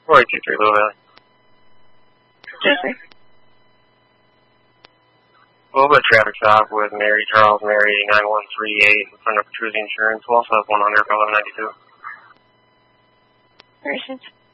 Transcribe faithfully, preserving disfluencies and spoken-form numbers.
four eight two three, Little Valley. Yes, sir. A little bit of traffic stop with Mary Charles Mary nine one three eight in front of Petruzi Insurance. We'll also have one on there for eleven ninety-two. Persons.